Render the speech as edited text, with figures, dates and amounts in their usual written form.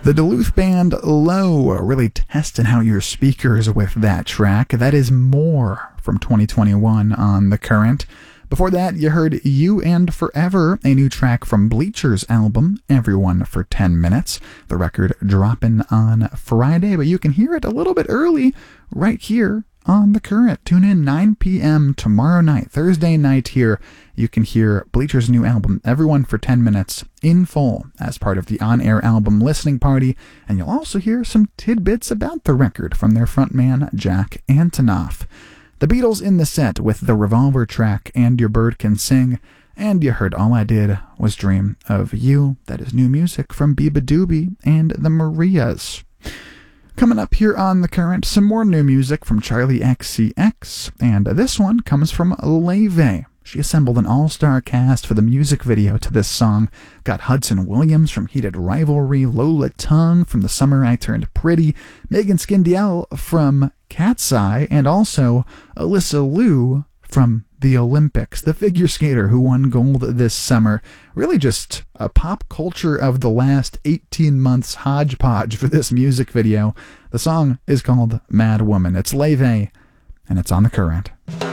The Duluth band Low really tested out your speakers with that track. That is More from 2021 on The Current. Before that, you heard You and Forever, a new track from Bleacher's album, Everyone for 10 Minutes. The record dropping on Friday, but you can hear it a little bit early right here on The Current. Tune in 9 p.m. tomorrow night, Thursday night here. You can hear Bleacher's new album, Everyone for 10 Minutes, in full as part of the on-air album listening party, and you'll also hear some tidbits about the record from their frontman, Jack Antonoff. The Beatles in the set with the Revolver track, And Your Bird Can Sing, and you heard All I Did Was Dream of You. That is new music from Biba Doobie and the Marias. Coming up here on The Current, some more new music from Charlie XCX, and this one comes from Leve. She assembled an all-star cast for the music video to this song. Got Hudson Williams from Heated Rivalry, Lola Tongue from The Summer I Turned Pretty, Megan Skindiel from Cat's Eye, and also Alyssa Liu from the Olympics, the figure skater who won gold this summer. Really just a pop culture of the last 18 months hodgepodge for this music video. The song is called Mad Woman. It's Leve, and it's on The Current.